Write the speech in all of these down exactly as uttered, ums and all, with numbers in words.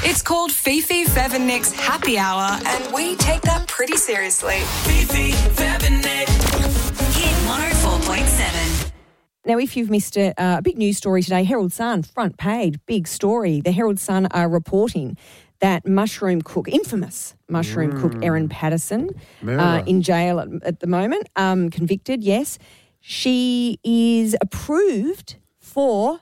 It's called Fifi, Fev and Nick's Happy Hour, and we take that pretty seriously. Fifi, Fev and Nick. Hit one oh four point seven. Now, if you've missed a, uh, a big news story today, Herald Sun, front page, big story. The Herald Sun are reporting that mushroom cook, infamous mushroom mm. cook Erin Patterson, uh, in jail at, at the moment, um, convicted, yes. She is approved for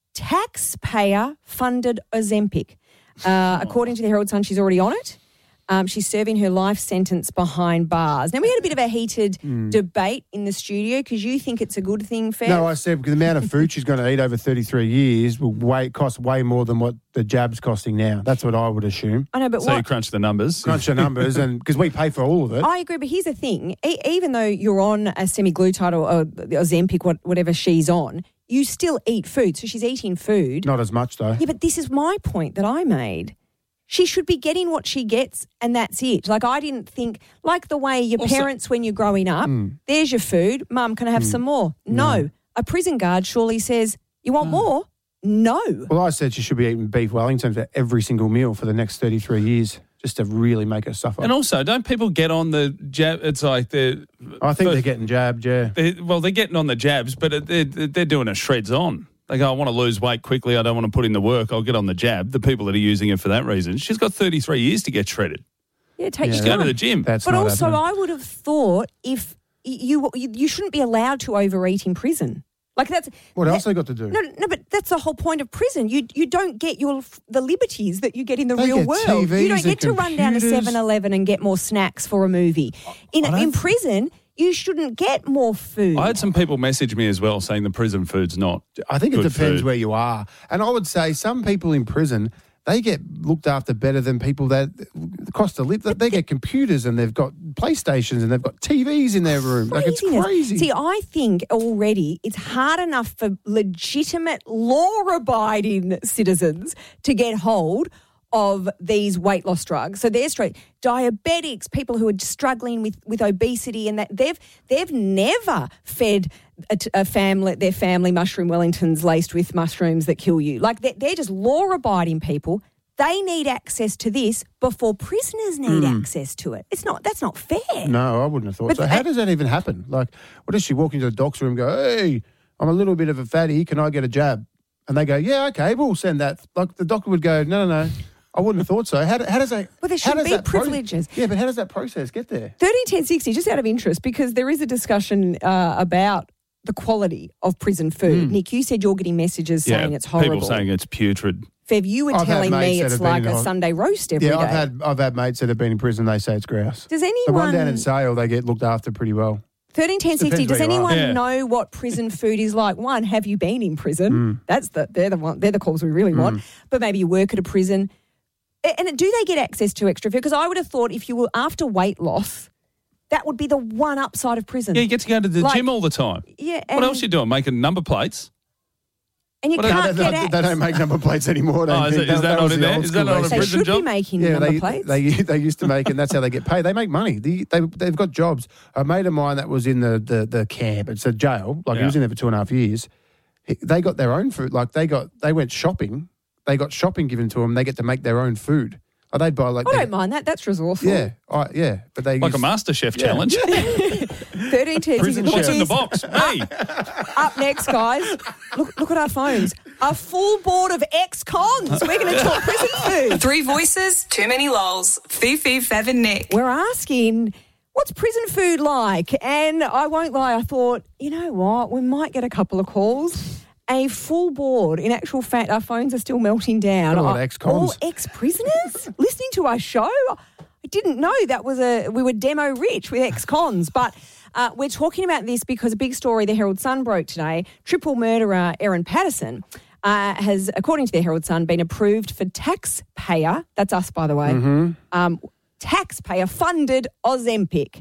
taxpayer-funded Ozempic. Uh, according to the Herald Sun, she's already on it. Um, she's serving her life sentence behind bars. Now, we had a bit of a heated mm. debate in the studio because you think it's a good thing, Fev. No, I said because the amount of food she's going to eat over thirty-three years will way, cost way more than what the jab's costing now. That's what I would assume. I know, but so what? you crunch the numbers. Crunch the numbers, and because we pay for all of it. I agree, but here's the thing. E- even though you're on a semaglutide or, or Ozempic, what, whatever she's on, you still eat food. So she's eating food. Not as much, though. Yeah, but this is my point that I made. She should be getting what she gets and that's it. Like, I didn't think, like the way your also, parents, when you're growing up, mm. there's your food. Mum, can I have mm. some more? No. no. A prison guard surely says, you want no. more? No. Well, I said she should be eating beef Wellington for every single meal for the next thirty-three years. Just to really make her suffer. And also, don't people get on the jab? It's like they're... I think they're getting jabbed, yeah. They're, well, they're getting on the jabs, but they're, they're doing a shreds on. They go, I want to lose weight quickly. I don't want to put in the work. I'll get on the jab. The people that are using it for that reason. She's got thirty-three years to get shredded. Yeah, take Just your go time. to the gym. That's but not also, happening. I would have thought if you, you you shouldn't be allowed to overeat in prison. Like that's what that, else they got to do? No, no, but that's the whole point of prison. You you don't get your the liberties that you get in the they real get world. T Vs you don't get to computers. run down to seven eleven and get more snacks for a movie. In in prison, you shouldn't get more food. I had some people message me as well saying the prison food's not. I think it good depends food. where you are, and I would say some people in prison. They get looked after better than people that the cost of live. They get computers and they've got PlayStations and they've got T Vs in their room. Like, it's crazy. See, I think already it's hard enough for legitimate, law-abiding citizens to get hold of these weight loss drugs. So they're straight diabetics, people who are struggling with, with obesity, and that they've they've never fed a, a family their family mushroom Wellingtons laced with mushrooms that kill you. Like they're, they're just law-abiding people. They need access to this before prisoners need mm. access to it. It's not that's not fair. No, I wouldn't have thought but so. The, How does that even happen? Like, what does she walk into the doc's room and go, hey, I'm a little bit of a fatty, can I get a jab? And they go, yeah, okay, we'll send that. Like the doctor would go, no, no, no. I wouldn't have thought so. How, how does that? Well, there should be privileges. Pro- yeah, but how does that process get there? thirteen ten sixty, just out of interest, because there is a discussion uh, about the quality of prison food. Mm. Nick, you said you're getting messages yeah, saying it's horrible. People saying it's putrid. Fev, you were I've telling me it's like a on, Sunday roast every yeah, day. I've had I've had mates that have been in prison. They say it's grouse. Does anyone? The one down in Sale, they get looked after pretty well. thirteen ten sixty. Does anyone yeah. know what prison food is like? One, have you been in prison? Mm. That's the they're the one they're the calls we really want. Mm. But maybe you work at a prison. And do they get access to extra food? Because I would have thought if you were after weight loss, that would be the one upside of prison. Yeah, you get to go to the like, gym all the time. Yeah. What else are you doing? Making number plates? And you what can't they, get they, access. they don't make number plates anymore. Oh, is, it, is that, that not in there? Is that not a They prison should job? be making yeah, number they, plates. They, they used to make, and that's how they get paid. They make money. They, they, they've got jobs. A mate of mine that was in the, the, the camp, it's a jail, like yeah. he was in there for two and a half years. He, they got their own food. Like they got, they went shopping. They got shopping given to them. They get to make their own food. Oh, they'd buy like. I they, don't mind that. That's resourceful. Yeah, I, yeah, but they like used, a MasterChef yeah. challenge. thirteen ten. Prison Look what's at in the this. box? Me. Up next, guys. Look, look at our phones. A full board of ex-cons. We're going to talk prison food. Three voices, too many lols. Fifi, Fev and Nick. We're asking, what's prison food like? And I won't lie, I thought, you know what, we might get a couple of calls. A full board. In actual fact, our phones are still melting down. Got a lot of ex-cons. All ex-prisoners listening to our show. I didn't know that was a we were demo rich with ex-cons, but uh, we're talking about this because a big story the Herald Sun broke today. Triple murderer Erin Patterson uh, has, according to the Herald Sun, been approved for taxpayer. That's us, by the way. Mm-hmm. Um, taxpayer-funded Ozempic.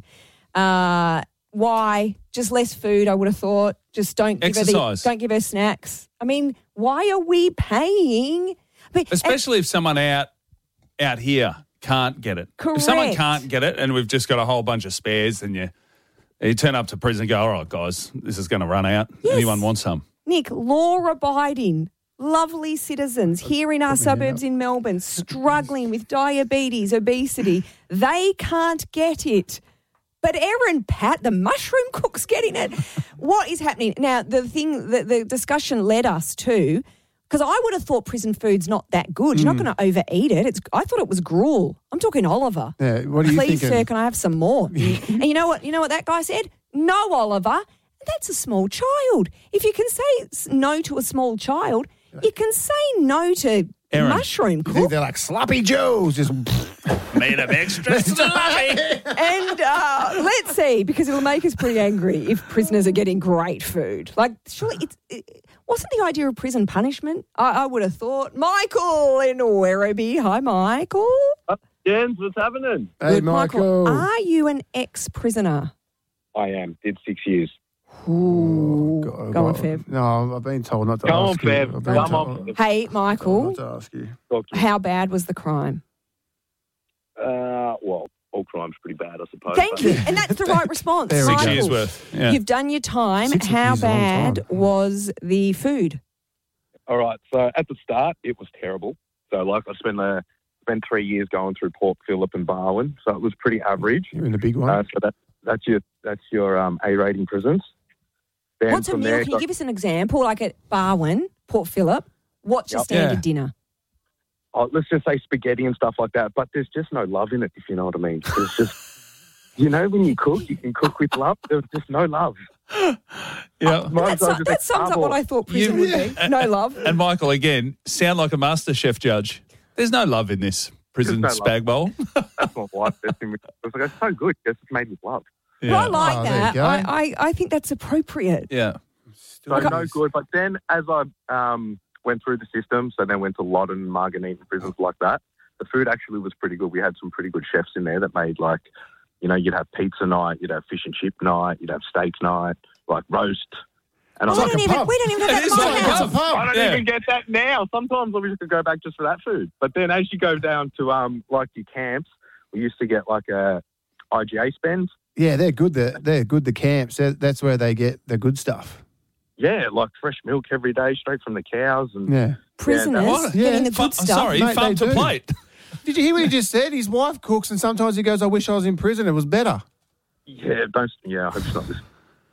Uh, why? Just less food, I would have thought. Just don't give Exercise. her the, don't give her snacks. I mean, why are we paying? I mean, Especially if someone out out here can't get it. Correct. If someone can't get it and we've just got a whole bunch of spares and you you turn up to prison and go, all right, guys, this is going to run out. Yes. Anyone want some? Nick, law-abiding lovely citizens here in our suburbs in Melbourne struggling with diabetes, obesity. They can't get it. But Erin Pat, the mushroom cook's getting it. What is happening? Now, the thing that the discussion led us to, because I would have thought prison food's not that good. You're mm. not going to overeat it. It's. I thought it was gruel. I'm talking Oliver. Yeah, what are you Please, thinking? sir, can I have some more? And you know what? You know what that guy said? No, Oliver. That's a small child. If you can say no to a small child, you can say no to Erin, mushroom You think cook. they're like sloppy Joes? Just Made of extra sloppy. And uh, let's see, because it'll make us pretty angry if prisoners are getting great food. Like, surely it's, it wasn't the idea of prison punishment? I, I would have thought. Michael in Werribee. Hi, Michael. Jens, what's happening? Hey, Good, Michael. Are you an ex-prisoner? I am. Did six years. Ooh. Go, Go on, Fev. No, I've been told not to Come on, ask you. Fev. I've been Come told on. Hey, told Michael, not to ask you. Talk to me. how bad was the crime? Uh, well, all crime's pretty bad, I suppose. Thank but- you. And that's the right response. There we go. Six Michael, years worth. Yeah. You've done your time. Six How years is a long bad time. was the food? All right. So at the start, it was terrible. So like I spent uh, spent three years going through Port Phillip and Barwon, so it was pretty average. You're in the big one. Uh, so that that's your that's your um, A rating prisons. Then What's a from meal? there, Can you give us an example? Like at Barwon, Port Phillip, what's your Yep. standard Yeah. dinner? oh, let's just say spaghetti and stuff like that. But there's just no love in it, if you know what I mean. There's just, you know, when you cook, you can cook with love. There's just no love. Yeah. That, Mine's su- like just that a sums up what cardboard. I thought prison You- would be. No love. And Michael, again, sound like a master chef judge. There's no love in this prison There's no spag bowl. That's my wife. That's in, I was like, it's so good. It's made with love. But I like Oh, there you that. go. I, I, I think that's appropriate. Yeah. So no good. But then as I um, went through the system, so then went to Loddon, Margate, prisons like that, the food actually was pretty good. We had some pretty good chefs in there that made like, you know, you'd have pizza night, you'd have fish and chip night, you'd have steak night, like roast. And We I'm don't, like, a even, pub. we don't even have It that is in my like a house. It's a pub. I don't Yeah. even get that now. Sometimes we used to go back just for that food. But then as you go down to um like your camps, we used to get like a I G A spend. Yeah, they're good. They're, they're good, the camps. They're, that's where they get the good stuff. Yeah, like fresh milk every day, straight from the cows. And Yeah. Prisoners What? getting Yeah. the Fa- good stuff. Sorry, Mate, farm they to do. plate. Did you hear what he just said? His wife cooks, and sometimes he goes, I wish I was in prison. It was better. yeah, don't. Yeah, I hope it's not this.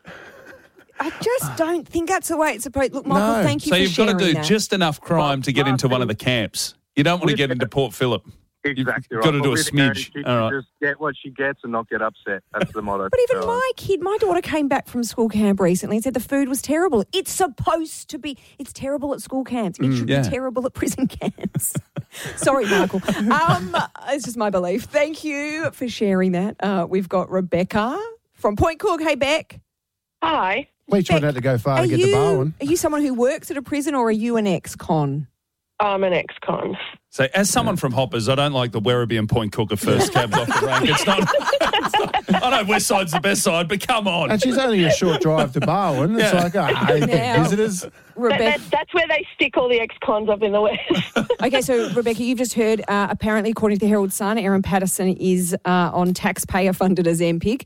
I just don't think that's the way it's supposed. Look, Michael, No. thank you So for you've got to sharing do that. just enough crime to get into one of the camps. You don't want to get into Port Phillip. Exactly You've right. got to But do a with Erin, smidge. She All right. just get what she gets and not get upset. That's the motto. But even So, my kid, my daughter came back from school camp recently and said the food was terrible. It's supposed to be. It's terrible at school camps. It should yeah. be terrible at prison camps. Sorry, Michael. Um, it's just my belief. Thank you for sharing that. Uh, we've got Rebecca from Point Cook. Hey, Beck. Hi. We tried not to go far Are to get you, the Barwon. are you someone who works at a prison or are you an ex-con? I'm an ex-con. So, as someone from Hoppers, I don't like the Werribee and Point Cook are first cabs off the rank. It's not, it's not. I know West Side's the best side, but come on. And she's only a short drive to Barwon. It's Yeah. like, ah, hey, Now- visitors. That, Rebecca. that, that's where they stick all the ex-cons up in the West. Okay, so Rebecca, you've just heard, uh, apparently, according to the Herald Sun, Erin Patterson is uh, on taxpayer-funded Ozempic.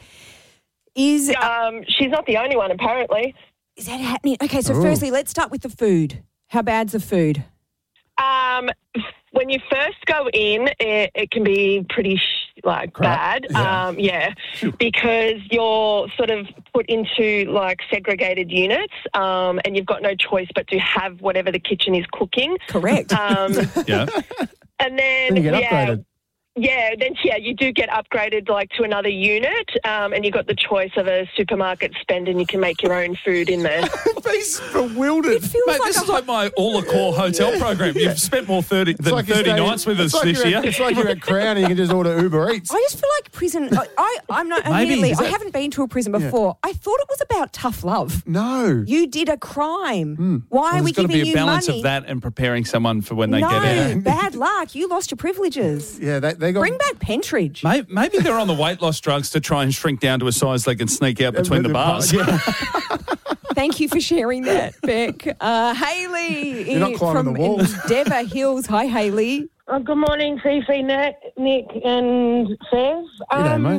Is uh, um, she's not the only one, apparently. is that happening? Okay, so Ooh. firstly, let's start with the food. How bad's the food? Um, when you first go in, it, it can be pretty sh- like Crap. bad. Yeah. Um, yeah, because you're sort of put into like segregated units, um, and you've got no choice but to have whatever the kitchen is cooking. Correct. Um, Yeah. and then Then you get yeah, upgraded. Yeah, then yeah, you do get upgraded like to another unit, um, and you've got the choice of a supermarket spend, and you can make your own food in there. He's bewildered. It feels Mate, like this a is like my all-accor hotel program. You've spent more thirty It's than like you're thirty staying- nights with us it's like this you're year. At, it's like you're at Crown and you can just order Uber Eats. I just feel like prison. I, I, I'm not. Maybe, Admittedly, is I that- haven't been to a prison before. I thought it was about tough love. No. You did a crime. Why Hmm. Well, are we there's got to giving be a you balance money? of that and preparing someone for when they no, get out. bad luck. You lost your privileges. Yeah, they, they got. Bring back Pentridge. Maybe, maybe they're on the weight loss drugs to try and shrink down to a size they can sneak out between the bars. Yeah. Thank you for sharing that, Beck. Uh, Haley You're not in- climbing from the walls. Endeavour Hills. Hi, Haley. Oh, good morning, Fifi, Nick, Nick and Fev. G'day, mate.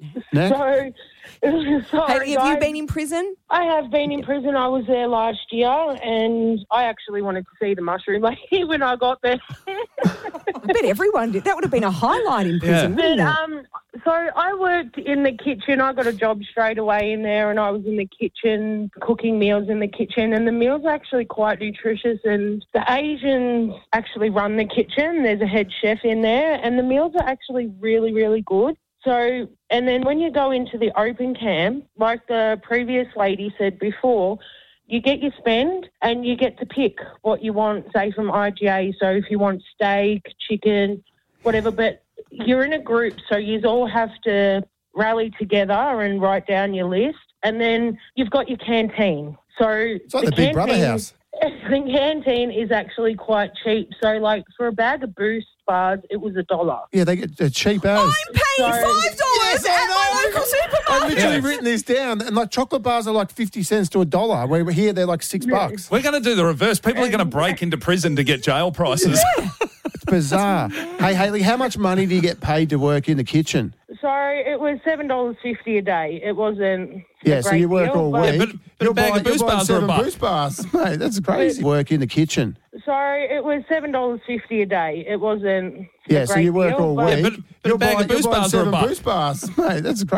Next. So, sorry, Have you guys. been in prison? I have been in prison. I was there last year, and I actually wanted to see the mushroom lady when I got there. I bet everyone did. That would have been a highlight in prison, Yeah. wouldn't But, it? um, so I worked in the kitchen. I got a job straight away in there, and I was in the kitchen cooking meals in the kitchen. And the meals are actually quite nutritious. And the Asians actually run the kitchen. There's a head chef in there, and the meals are actually really, really good. So, and then when you go into the open camp, like the previous lady said before, you get your spend and you get to pick what you want, say, from I G A. So if you want steak, chicken, whatever, but you're in a group, so you all have to rally together and write down your list. And then you've got your canteen. So It's like the, Big Brother canteen- house. The canteen is actually quite cheap. So, like, for a bag of Boost bars, it was a dollar. Yeah, they get they're cheap as. I'm paying So- five dollars Yes, I at my know. local I've supermarket. literally Yes. written this down, and like chocolate bars are like fifty cents to a dollar. Where here they're like six bucks. We're going to do the reverse. People are going to break into prison to get jail prices. It's bizarre. Hey, Hayley, how much money do you get paid to work in the kitchen? So it was seven dollars fifty a day. It wasn't. Yeah, a so great you work deal, all but- week. but- but a You're bag of buying- Boost you're buying bars are a seven buck. Boost bars, mate. That's crazy. Work in the kitchen. So it was seven dollars fifty a day. It wasn't. Yeah, a so great you work deal, all but- week. Yeah, but- but a You're bag of buying- you're Boost buying bars are a seven buck. Boost bars, mate. That's crazy.